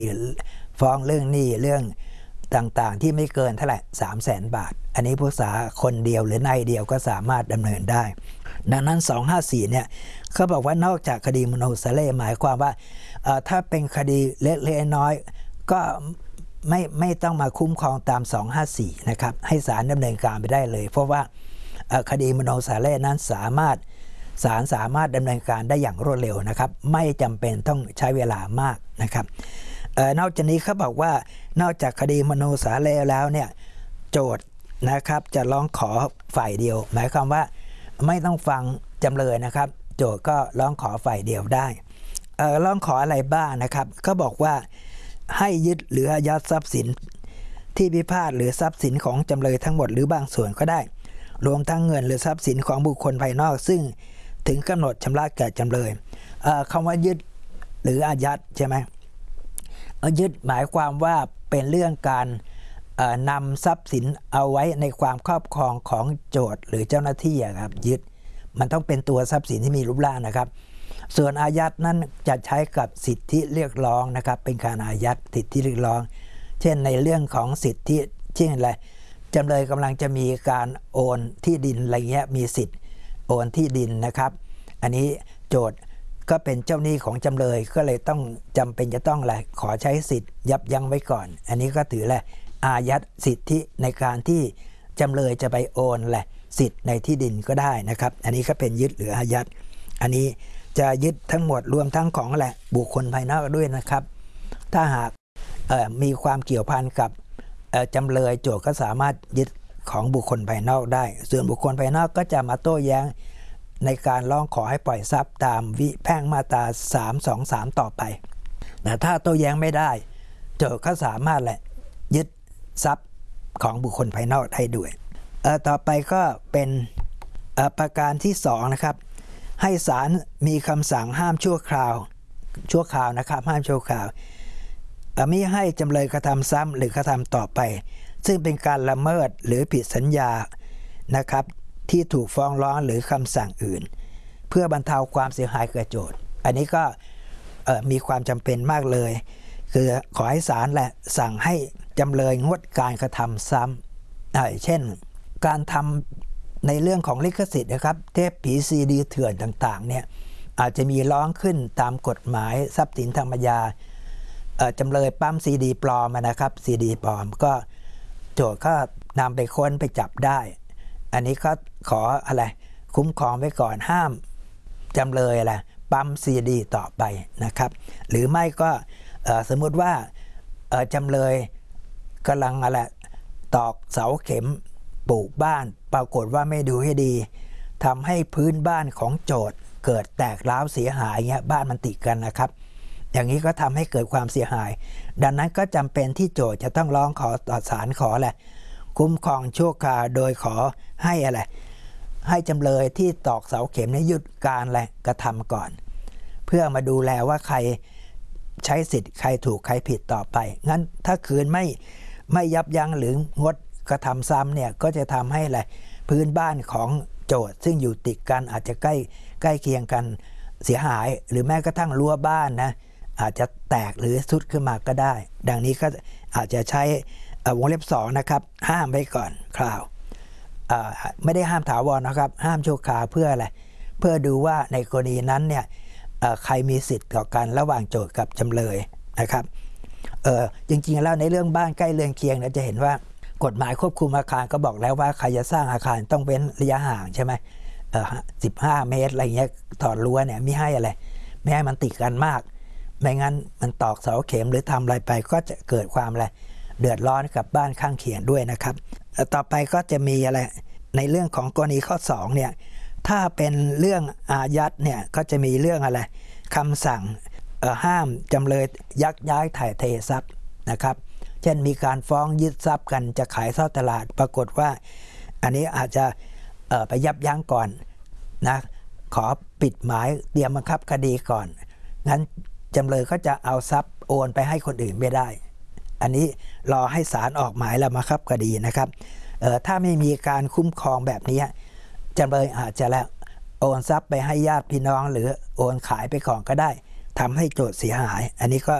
ฟ้องเรื่องหนี้เรื่องต่างๆที่ไม่เกินเท่าไหร่300,000 บาทอันนี้ผู้ษาคนเดียวหรือนายเดียวก็สามารถดำเนินได้ดังนั้น254เนี่ยเขาบอกว่านอกจากคดีมโนสเลหมายความว่าถ้าเป็นคดีเล็กๆน้อยๆก็ไม่ต้องมาคุ้มครองตาม254นะครับให้ศาลดำเนินการไปได้เลยเพราะว่าคดีมโนสเลนั้นศาลสามารถดำเนินการได้อย่างรวดเร็วนะครับไม่จำเป็นต้องใช้เวลามากนะครับนอกจากนี้เขาบอกว่านอกจากคดีมโนสาเลแล้วเนี่ยโจทย์นะครับจะร้องขอฝ่ายเดียวหมายความว่าไม่ต้องฟังจำเลยนะครับโจทย์ก็ร้องขอฝ่ายเดียวได้ร้องขออะไรบ้างนะครับเขาบอกว่าให้ยึดหรืออายัดทรัพย์สินที่พิพาทหรือทรัพย์สินของจำเลยทั้งหมดหรือบางส่วนก็ได้รวมทั้งเงินหรือทรัพย์สินของบุคคลภายนอกซึ่งถึงกำหนดชำระแก่จำเลยคำว่ายึดหรืออายัดใช่ไหมยึดหมายความว่าเป็นเรื่องการนำทรัพย์สินเอาไว้ในความครอบครองของโจทย์หรือเจ้าหน้าที่ครับยึดมันต้องเป็นตัวทรัพย์สินที่มีรูปร่างนะครับส่วนอายัดนั้นจะใช้กับสิทธิเรียกร้องนะครับเป็นการอายัดสิทธิเรียกร้องเช่นในเรื่องของสิทธิเช่นอะไรจำเลยกำลังจะมีการโอนที่ดินอะไรเงี้ยมีสิทธิ์โอนที่ดินนะครับอันนี้โจทย์ก็เป็นเจ้าหนี้ของจำเลยก็เลยต้องจำเป็นจะต้องอะไรขอใช้สิทธิ์ยับยั้งไว้ก่อนอันนี้ก็ถือแหละอายัดสิทธิในการที่จำเลยจะไปโอนแหละสิทธิ์ในที่ดินก็ได้นะครับอันนี้ก็เป็นยึดหรืออายัดอันนี้จะยึดทั้งหมดรวมทั้งของแหละบุคคลภายนอกด้วยนะครับถ้าหากมีความเกี่ยวพันกับจำเลยโจทก์ก็สามารถยึดของบุคคลภายนอกได้ส่วนบุคคลภายนอกก็จะมาโต้แย้งในการร้องขอให้ปล่อยทรัพย์ตามวิแพ่งมาตรา323ต่อไปแต่ถ้าโต้แย้งไม่ได้โจทก์ก็สามารถแหละยึดทรัพย์ของบุคคลภายนอกได้ด้วยต่อไปก็เป็นประการที่2นะครับให้ศาลมีคำสั่งห้ามชั่วคราวนะครับห้ามชั่วคราวมิให้จำเลยกระทำซ้ำหรือกระทำต่อไปซึ่งเป็นการละเมิดหรือผิดสัญญานะครับที่ถูกฟ้องร้องหรือคำสั่งอื่นเพื่อบรรเทาความเสียหายแก่โจทก์อันนี้ก็มีความจำเป็นมากเลยคือขอให้ศาลแหละสั่งให้จำเลยงดการกระทำซ้ำเช่นการทำในเรื่องของลิขสิทธิ์นะครับเทปผีซีดีเถื่อนต่างๆเนี่ยอาจจะมีร้องขึ้นตามกฎหมายทรัพย์สินทางปัญญาจำเลยปั๊มซีดีปลอมนะครับซีดีปลอมก็โจทก์ก็นำไปค้นไปจับได้อันนี้ก็ขออะไรคุ้มครองไว้ก่อนห้ามจำเลยอะไรปั๊มซีดีต่อไปนะครับหรือไม่ก็สมมุติว่าจำเลยกำลังอะไรตอกเสาเข็มปลูกบ้านปรากฏว่าไม่ดูให้ดีทำให้พื้นบ้านของโจทก์เกิดแตกร้าวเสียหายเงี้ยบ้านมันติดกันนะครับอย่างนี้ก็ทำให้เกิดความเสียหายดังนั้นก็จำเป็นที่โจทก์จะต้องร้องขอต่อศาลขอแหละคุ้มครองชั่วคราวโดยขอให้อะไรให้จำเลยที่ตอกเสาเข็มนี้หยุดการอะไรกระทำก่อนเพื่อมาดูแลว่าใครใช้สิทธิ์ใครถูกใครผิดต่อไปงั้นถ้าคืนไม่ยับยั้งหรืองดกระทำซ้ำเนี่ยก็จะทำให้อะไรพื้นบ้านของโจทก์ซึ่งอยู่ติดกันอาจจะใกล้เคียงกันเสียหายหรือแม้กระทั่งรั้วบ้านนะอาจจะแตกหรือทรุดขึ้นมาก็ได้ดังนี้ก็อาจจะใช้วงเล็บ2นะครับห้ามไว้ก่อนคราวไม่ได้ห้ามถาวรนะครับห้ามชั่วคราวเพื่ออะไรเพื่อดูว่าในกรณีนั้นเนี่ยใครมีสิทธิ์ต่อกันระหว่างโจทก์กับจำเลยนะครับจริงๆแล้วในเรื่องบ้านใกล้เรือนเคียงเราจะเห็นว่ากฎหมายควบคุมอาคารก็บอกแล้วว่าใครจะสร้างอาคารต้องเว้นระยะห่างใช่ไหม15 เมตรอะไรเงี้ยถอดรั้วเนี่ยไม่ให้อะไรไม่ให้มันติดกันมากไม่งั้นมันตอกเสาเข็มหรือทำอะไรไปก็จะเกิดความอะไรเดือดร้อนกับบ้านข้างเคียงด้วยนะครับต่อไปก็จะมีอะไรในเรื่องของกรณีข้อ2เนี่ยถ้าเป็นเรื่องอายัดเนี่ยก็จะมีเรื่องอะไรคำสั่งห้ามจำเลยยักย้ายถ่ายเททรัพย์นะครับเช่นมีการฟ้องยึดทรัพย์กันจะขายทอดตลาดปรากฏว่าอันนี้อาจจะไปยับยั้งก่อนนะขอปิดหมายเตรียมบังคับคดีก่อนงั้นจำเลยก็จะเอาทรัพย์โอนไปให้คนอื่นไม่ได้อันนี้รอให้ศาลออกหมายแล้วบังคับคดีนะครับถ้าไม่มีการคุ้มครองแบบนี้จำเลยอาจจะแล้วโอนทรัพย์ไปให้ญาติพี่น้องหรือโอนขายไปก่อนก็ได้ทำให้โจทก์เสียหายอันนี้ก็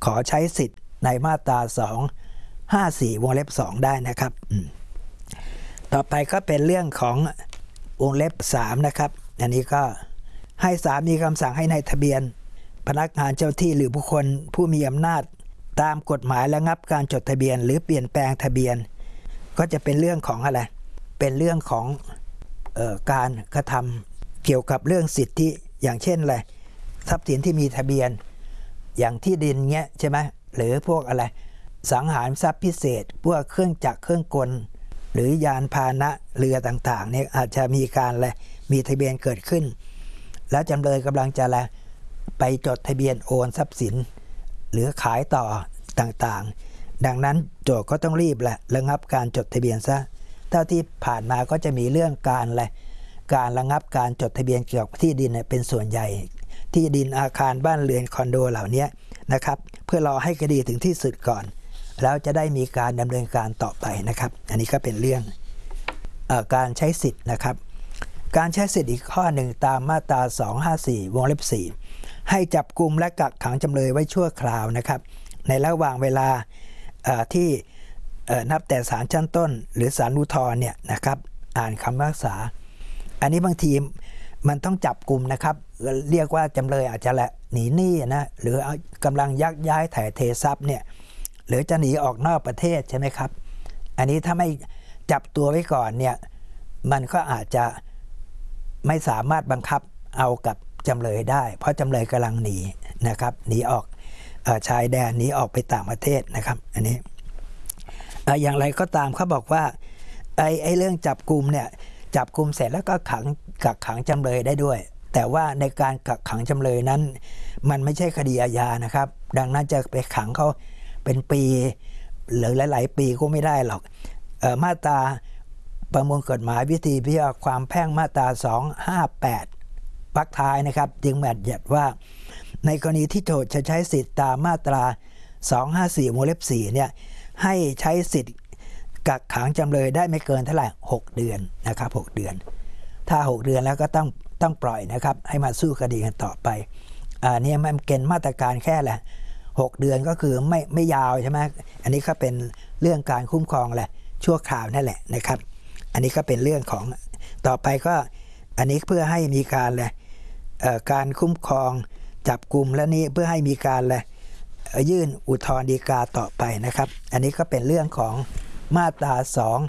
ขอใช้สิทธิ์ในมาตรา254วงเล็บ2ได้นะครับต่อไปก็เป็นเรื่องของวงเล็บ3นะครับอันนี้ก็ให้ศาลมีคำสั่งให้นายทะเบียนพนักงานเจ้าที่หรือบุคคลผู้มีอำนาจตามกฎหมายระงับการจดทะเบียนหรือเปลี่ยนแปลงทะเบียนก็จะเป็นเรื่องของอะไรเป็นเรื่องของการกระทำเกี่ยวกับเรื่องสิทธิอย่างเช่นอะไรทรัพย์สินที่มีทะเบียนอย่างที่ดินเงี้ยใช่ไหมหรือพวกอะไรสังหารทรัพย์พิเศษพวกเครื่องจักรเครื่องกลหรือยานพาหนะเรือต่างๆเนี่ยอาจจะมีการอะไรมีทะเบียนเกิดขึ้นแล้วจำเลยกำลังจะอะไรไปจดทะเบียนโอนทรัพย์สินหรือขายต่อต่างๆดังนั้นโจทก์ก็ต้องรีบแหละระงับการจดทะเบียนซะเท่าที่ผ่านมาก็จะมีเรื่องการอะไรการระงับการจดทะเบียนเกี่ยวกับที่ดินเป็นส่วนใหญ่ที่ดินอาคารบ้านเรือนคอนโดเหล่านี้นะครับเพื่อรอให้คดีถึงที่สุดก่อนแล้วจะได้มีการดำเนินการต่อไปนะครับอันนี้ก็เป็นเรื่องการใช้สิทธิ์นะครับการใช้สิทธิ์อีกข้อหนึ่งตามมาตรา254วงเล็บ4ให้จับกุมและกักขังจำเลยไว้ชั่วคราวนะครับในระหว่างเวลาที่นับแต่ศาลชั้นต้นหรือศาลอุทธรณ์เนี่ยนะครับอ่านคำพิพากษาอันนี้บางทีมันต้องจับกุมนะครับเรียกว่าจำเลยอาจจะหนีหนี้นะหรือกำลังยักย้ายถ่ายเททรัพย์เนี่ยหรือจะหนีออกนอกประเทศใช่ไหมครับอันนี้ถ้าไม่จับตัวไว้ก่อนเนี่ยมันก็อาจจะไม่สามารถบังคับเอากับจำเลยได้เพราะจำเลยกำลังหนีนะครับหนีออกชายแดนหนีออกไปต่างประเทศนะครับอันนี้อย่างไรก็ตามเขาบอกว่าไอ้เรื่องจับกุมเนี่ยจับกุมเสร็จแล้วก็กักขังจำเลยได้ด้วยแต่ว่าในการกักขังจำเลยนั้นมันไม่ใช่คดีอาญานะครับดังนั้นจะไปขังเขาเป็นปีหรือหลายๆปีก็ไม่ได้หรอกมาตราประมวลกฎหมายวิธีพิจารณาความแพ่งมาตรา258วรรคท้ายนะครับจึงบัญญัติว่าในกรณีที่โจทก์จะใช้สิทธิตามมาตรา254วงเล็บ4เนี่ยให้ใช้สิทธิกักขังจำเลยได้ไม่เกินเท่าไหร่6เดือนนะครับ6เดือนถ้า6เดือนแล้วก็ต้องปล่อยนะครับให้มาสู้คดีกันต่อไปเนี่ยมันเกณฑ์มาตรการแค่แหละ6เดือนก็คือไม่ยาวใช่ไหมอันนี้ก็เป็นเรื่องการคุ้มครองแหละชั่วคราวนั่นแหละนะครับอันนี้ก็เป็นเรื่องของต่อไปก็อันนี้เพื่อให้มีการการคุ้มครองจับกุมและนี้เพื่อให้มีการยื่นอุทธรณ์ฎีกาต่อไปนะครับอันนี้ก็เป็นเรื่องของมาตรา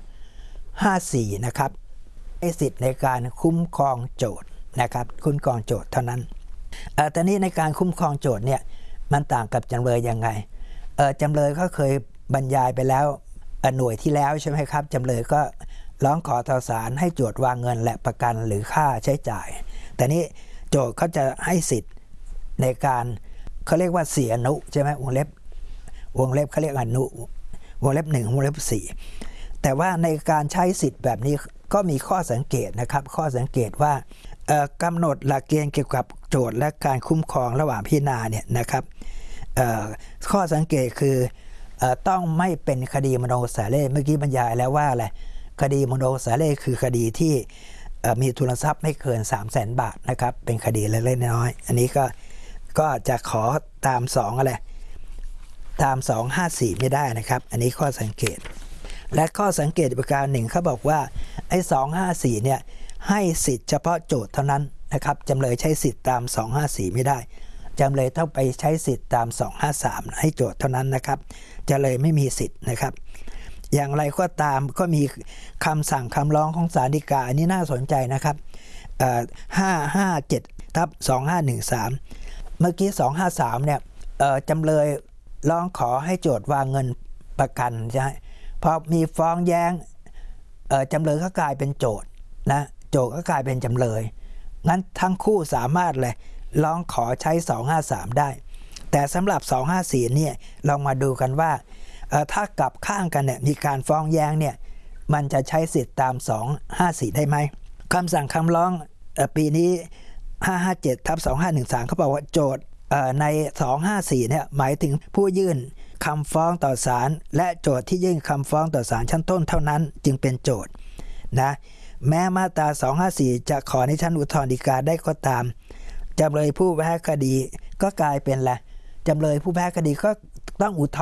254นะครับให้สิทธิ์ในการคุ้มครองโจทก์นะครับคุ้มครองโจทก์เท่านั้นตอนนี้ในการคุ้มครองโจทก์เนี่ยมันต่างกับจำเลยยังไงจำเลยก็เคยบรรยายไปแล้วหน่วยที่แล้วใช่ไหมครับจำเลยก็ร้องขอต่อศาลให้โจทก์วางเงินและประกันหรือค่าใช้จ่ายแต่นี้โจทก์เขาจะให้สิทธิ์ในการเขาเรียกว่าเสียอนุใช่ไหมวงเล็บเขาเรียกอนุวงเล็บ1วงเล็บ4แต่ว่าในการใช้สิทธิ์แบบนี้ก็มีข้อสังเกตนะครับข้อสังเกตว่ากำหนดหลักเกณฑ์เกี่ยวกับโจทก์และการคุ้มครองระหว่างพิจารณาเนี่ยนะครับข้อสังเกตคือต้องไม่เป็นคดีมโนสาเร่เมื่อกี้บรรยายแล้วว่าอะไรคดีมโนสาเร่คือคดีที่มีทุนทรัพย์ไม่เกิน 300,000 บาทนะครับเป็นคดีเล็กๆน้อยๆอันนี้ก็จะขอตามตาม254ไม่ได้นะครับอันนี้ข้อสังเกตและข้อสังเกตประการหนึ่งเขาบอกว่าไอ้254เนี่ยให้สิทธิ์เฉพาะโจทก์เท่านั้นนะครับจำเลยใช้สิทธิ์ตาม254ไม่ได้จำเลยต้องไปใช้สิทธิ์ตาม253ให้โจทก์เท่านั้นนะครับจำเลยไม่มีสิทธิ์นะครับอย่างไรก็ตามก็มีคำสั่งคำร้องของศาลฎีกาอันนี้น่าสนใจนะครับ557/2513เมื่อกี้253เนี่ยจำเลยร้องขอให้โจทก์วางเงินประกันใช่ไหมพอมีฟ้องแย้งจำเลยก็กลายเป็นโจทก์นะโจทก์ก็กลายเป็นจำเลยงั้นทั้งคู่สามารถเลยร้องขอใช้253ได้แต่สำหรับ254เนี่ยลองมาดูกันว่าถ้ากลับข้างกันเนี่ยมีการฟ้องแย้งเนี่ยมันจะใช้สิทธิ์ตาม254ได้ไหมคำสั่งคำร้องปีนี้557/2513เขาบอกว่าโจทก์ใน254เนี่ยหมายถึงผู้ยื่นคำฟ้องต่อศาลและโจทก์ที่ยื่นคำฟ้องต่อศาลชั้นต้นเท่านั้นจึงเป็นโจทก์นะแม้มาตรา254จะขอในชั้นอุทธรณ์ฎีกาได้ก็ตามจำเลยผู้แพ้คดีก็กลายเป็นจำเลยผู้แพ้คดีก็ต้องอุทธ